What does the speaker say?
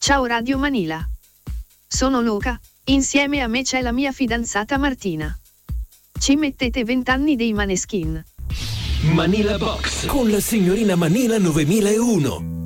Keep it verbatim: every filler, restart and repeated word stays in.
Ciao Radio Manila. Sono Luca, insieme a me c'è la mia fidanzata Martina. Ci mettete vent'anni dei Maneskin. Manila Box con la signorina Manila novemilauno.